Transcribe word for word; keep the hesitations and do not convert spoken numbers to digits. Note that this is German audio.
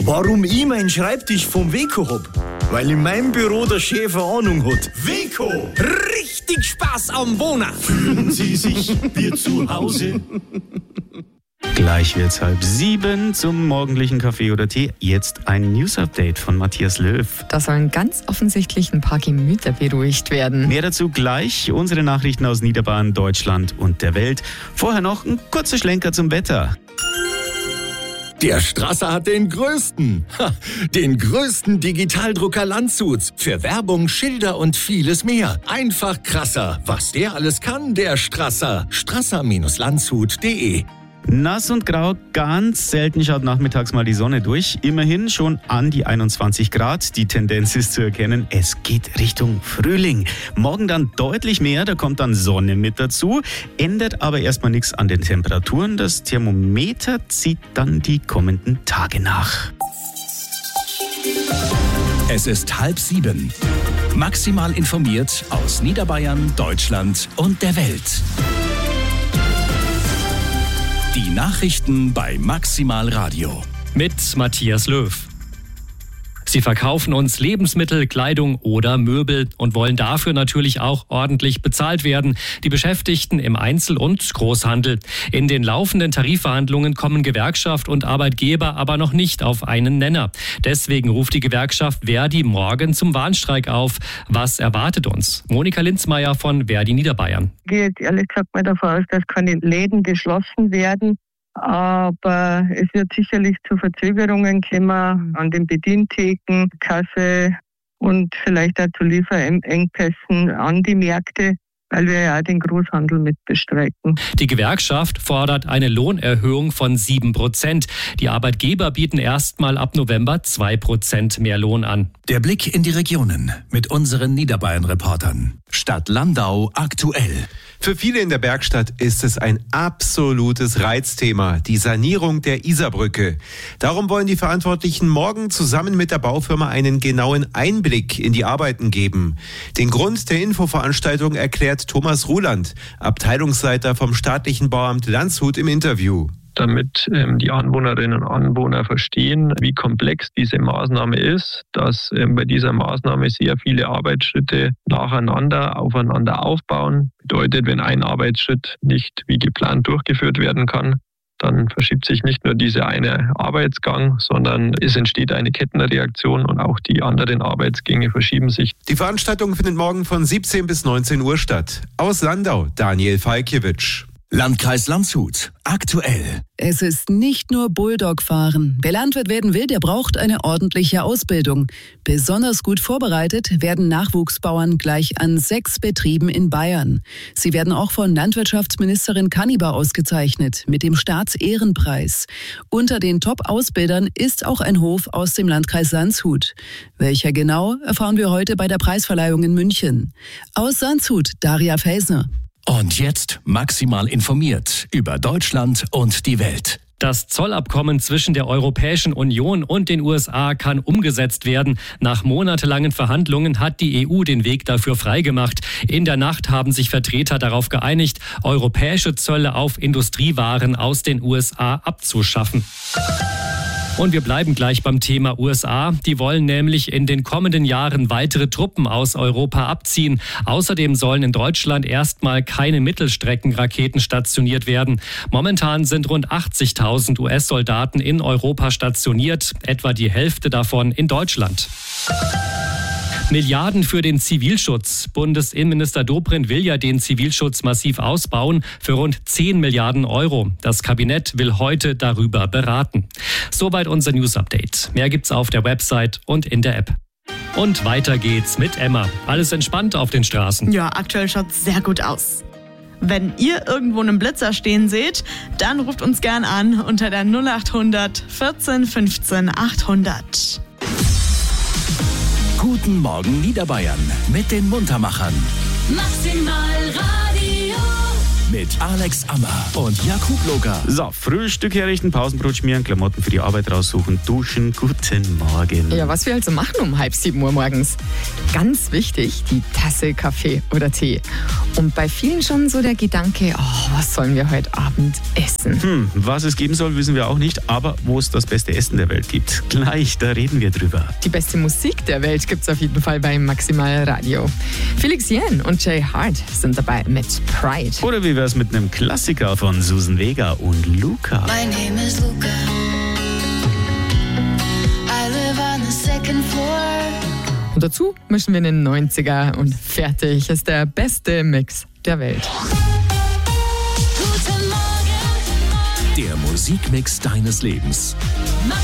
Warum ich meinen Schreibtisch vom Weco hab? Weil in meinem Büro der Chef eine Ahnung hat. Weco! Richtig Spaß am Wohnen! Fühlen Sie sich wie zu Hause? Gleich wird's halb sieben zum morgendlichen Kaffee oder Tee. Jetzt ein News-Update von Matthias Löw. Da sollen ganz offensichtlich ein paar Gemüter beruhigt werden. Mehr dazu gleich. Unsere Nachrichten aus Niederbayern, Deutschland und der Welt. Vorher noch ein kurzer Schlenker zum Wetter. Der Strasser hat den größten, ha, den größten Digitaldrucker Landshuts. Für Werbung, Schilder und vieles mehr. Einfach krasser. Was der alles kann, der Strasser. strasser Landshut punkt de. Nass und grau, ganz selten schaut nachmittags mal die Sonne durch. Immerhin schon an die einundzwanzig Grad. Die Tendenz ist zu erkennen, es geht Richtung Frühling. Morgen dann deutlich mehr, da kommt dann Sonne mit dazu. Ändert aber erstmal nichts an den Temperaturen. Das Thermometer zieht dann die kommenden Tage nach. Es ist halb sieben. Maximal informiert aus Niederbayern, Deutschland und der Welt. Die Nachrichten bei Maximal Radio. Mit Matthias Löw. Sie verkaufen uns Lebensmittel, Kleidung oder Möbel und wollen dafür natürlich auch ordentlich bezahlt werden. Die Beschäftigten im Einzel- und Großhandel. In den laufenden Tarifverhandlungen kommen Gewerkschaft und Arbeitgeber aber noch nicht auf einen Nenner. Deswegen ruft die Gewerkschaft Verdi morgen zum Warnstreik auf. Was erwartet uns? Monika Linzmeier von Verdi Niederbayern. Ich gehe jetzt ehrlich gesagt mal davon aus, dass keine Läden geschlossen werden. Aber es wird sicherlich zu Verzögerungen kommen an den Bedientheken, Kasse und vielleicht auch zu Lieferengpässen an die Märkte, weil wir ja auch den Großhandel mit bestreiten. Die Gewerkschaft fordert eine Lohnerhöhung von sieben Prozent. Die Arbeitgeber bieten erstmal ab November zwei Prozent mehr Lohn an. Der Blick in die Regionen mit unseren Niederbayern-Reportern. Stadt Landau aktuell. Für viele in der Bergstadt ist es ein absolutes Reizthema, die Sanierung der Isarbrücke. Darum wollen die Verantwortlichen morgen zusammen mit der Baufirma einen genauen Einblick in die Arbeiten geben. Den Grund der Infoveranstaltung erklärt Thomas Ruland, Abteilungsleiter vom staatlichen Bauamt Landshut im Interview. Damit ähm, die Anwohnerinnen und Anwohner verstehen, wie komplex diese Maßnahme ist, dass ähm, bei dieser Maßnahme sehr viele Arbeitsschritte nacheinander aufeinander aufbauen. Bedeutet, wenn ein Arbeitsschritt nicht wie geplant durchgeführt werden kann, dann verschiebt sich nicht nur dieser eine Arbeitsgang, sondern es entsteht eine Kettenreaktion und auch die anderen Arbeitsgänge verschieben sich. Die Veranstaltung findet morgen von siebzehn bis neunzehn Uhr statt. Aus Landau, Daniel Falkiewicz. Landkreis Landshut aktuell. Es ist nicht nur Bulldog-Fahren. Wer Landwirt werden will, der braucht eine ordentliche Ausbildung. Besonders gut vorbereitet werden Nachwuchsbauern gleich an sechs Betrieben in Bayern. Sie werden auch von Landwirtschaftsministerin Kannibar ausgezeichnet mit dem Staatsehrenpreis. Unter den Top-Ausbildern ist auch ein Hof aus dem Landkreis Landshut. Welcher genau, erfahren wir heute bei der Preisverleihung in München. Aus Landshut, Daria Felsner. Und jetzt maximal informiert über Deutschland und die Welt. Das Zollabkommen zwischen der Europäischen Union und den U S A kann umgesetzt werden. Nach monatelangen Verhandlungen hat die E U den Weg dafür freigemacht. In der Nacht haben sich Vertreter darauf geeinigt, europäische Zölle auf Industriewaren aus den U S A abzuschaffen. Und wir bleiben gleich beim Thema U S A. Die wollen nämlich in den kommenden Jahren weitere Truppen aus Europa abziehen. Außerdem sollen in Deutschland erstmal keine Mittelstreckenraketen stationiert werden. Momentan sind rund achtzigtausend U S-Soldaten in Europa stationiert, etwa die Hälfte davon in Deutschland. Milliarden für den Zivilschutz. Bundesinnenminister Dobrindt will ja den Zivilschutz massiv ausbauen für rund zehn Milliarden Euro. Das Kabinett will heute darüber beraten. Soweit unser News-Update. Mehr gibt's auf der Website und in der App. Und weiter geht's mit Emma. Alles entspannt auf den Straßen. Ja, aktuell schaut's sehr gut aus. Wenn ihr irgendwo einen Blitzer stehen seht, dann ruft uns gern an unter der null acht hundert vierzehn fünfzehn achthundert. Guten Morgen Niederbayern mit den Muntermachern. Maximal Radio. mit Alex Ammer und Jakub Loga. So, Frühstück herrichten, Pausenbrot schmieren, Klamotten für die Arbeit raussuchen, duschen. Guten Morgen. Ja, was wir also machen um halb sieben Uhr morgens. Ganz wichtig, die Tasse Kaffee oder Tee. Und bei vielen schon so der Gedanke, oh, was sollen wir heute Abend essen? Hm, was es geben soll, wissen wir auch nicht, aber wo es das beste Essen der Welt gibt. Gleich, da reden wir drüber. Die beste Musik der Welt gibt's auf jeden Fall beim Maximal Radio. Felix Jähn und Jay Hart sind dabei mit Pride. Oder wie wär's mit einem Klassiker von Susan Vega und Luca? My name is Luca. I live on the second floor. Und dazu mischen wir einen neunziger und fertig ist der beste Mix der Welt. Der Musikmix deines Lebens.